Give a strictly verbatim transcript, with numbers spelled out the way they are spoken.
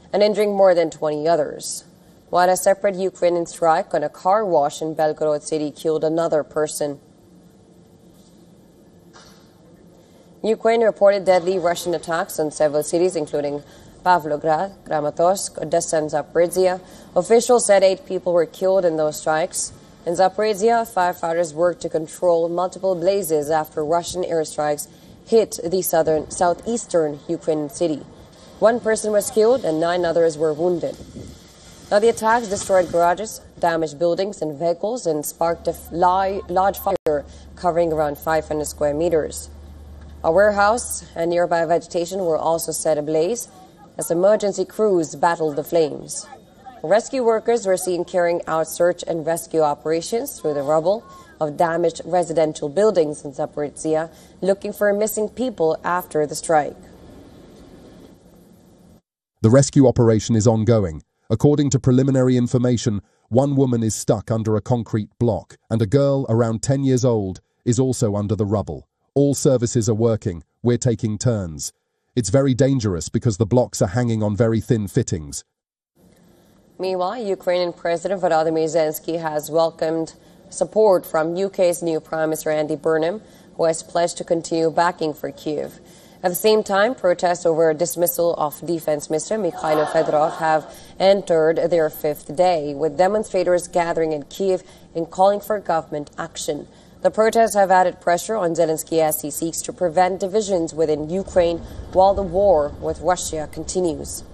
and injuring more than twenty others. While a separate Ukrainian strike on a car wash in Belgorod city killed another person. Ukraine reported deadly Russian attacks on several cities, including Pavlograd, Kramatorsk, Odessa, and Zaporizhia. Officials said eight people were killed in those strikes. In Zaporizhia, firefighters worked to control multiple blazes after Russian airstrikes hit the southern, southeastern Ukrainian city. One person was killed and nine others were wounded. Now, the attacks destroyed garages, damaged buildings and vehicles, and sparked a large fire covering around five hundred square meters. A warehouse and nearby vegetation were also set ablaze as emergency crews battled the flames. Rescue workers were seen carrying out search and rescue operations through the rubble of damaged residential buildings in Zaporizhia, looking for missing people after the strike. The rescue operation is ongoing. According to preliminary information, one woman is stuck under a concrete block, and a girl around ten years old is also under the rubble. All services are working. We're taking turns. It's very dangerous because the blocks are hanging on very thin fittings. Meanwhile, Ukrainian President Volodymyr Zelensky has welcomed support from U K's new Prime Minister Andy Burnham, who has pledged to continue backing for Kyiv. At the same time, protests over dismissal of Defense Minister Mikhailo Fedorov have entered their fifth day, with demonstrators gathering in Kyiv and calling for government action. The protests have added pressure on Zelensky as he seeks to prevent divisions within Ukraine while the war with Russia continues.